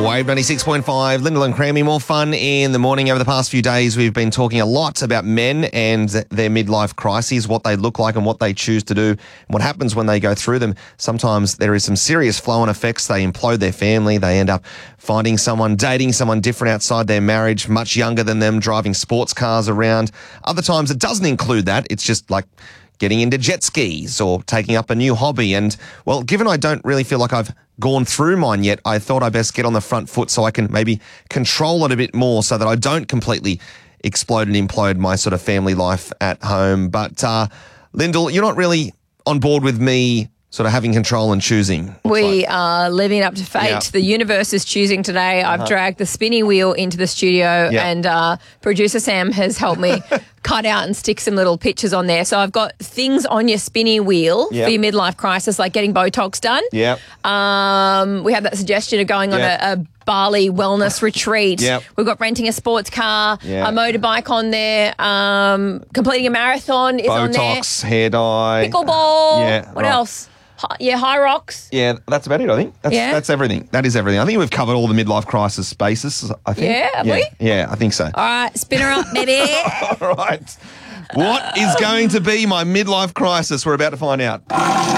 Wave 96.5, Lyndall and Crammy. More fun in the morning. Over the past few days, we've been talking a lot about men and their midlife crises, what they look like and what they choose to do, and what happens when they go through them. Sometimes there is some serious flow-on effects. They implode their family. They end up finding someone, dating someone different outside their marriage, much younger than them, driving sports cars around. Other times it doesn't include that. It's just like getting into jet skis or taking up a new hobby. And, well, given I don't really feel like I've gone through mine yet, I thought I'd best get on the front foot so I can maybe control it a bit more so that I don't completely explode and implode my sort of family life at home. But, Lyndall, you're not really on board with me sort of having control and choosing. We are living up to fate. Yeah. The universe is choosing today. I've dragged the spinning wheel into the studio and producer Sam has helped me cut out and stick some little pictures on there. So I've got things on your spinning wheel for your midlife crisis, like getting Botox done. Yeah. We have that suggestion of going on a Bali wellness retreat. Yep. We've got renting a sports car, a motorbike on there, completing a marathon is on there. Botox, hair dye. Pickleball. Yeah, What right. else? High rocks. Yeah, that's about it, I think. That's everything. That is everything. I think we've covered all the midlife crisis bases, I think. Yeah, have we? Yeah, I think so. All right, spin her up, baby. All right. What is going to be my midlife crisis? We're about to find out.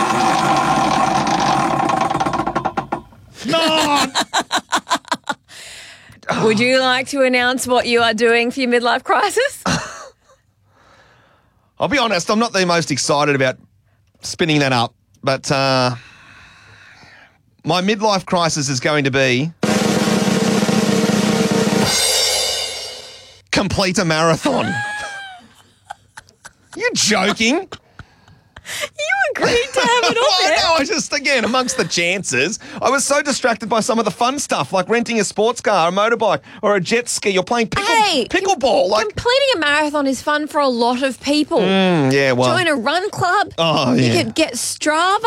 No! Would you like to announce what you are doing for your midlife crisis? I'll be honest, I'm not the most excited about spinning that up, but my midlife crisis is going to be complete a marathon. You joking? You agreed to have it on Well, there. no, I just, again, amongst the chances, I was so distracted by some of the fun stuff, like renting a sports car, a motorbike, or a jet ski, or playing pickleball. Completing a marathon is fun for a lot of people. Yeah, well. Join a run club. Oh, yeah. You could get Strava.